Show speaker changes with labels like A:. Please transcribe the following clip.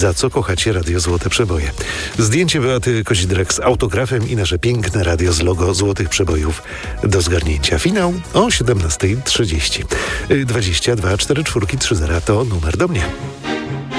A: Za co kochacie Radio Złote Przeboje. Zdjęcie Beaty Kozidrak z autografem i nasze piękne radio z logo Złotych Przebojów do zgarnięcia. Finał o 17:30. 22 44 30 to numer do mnie.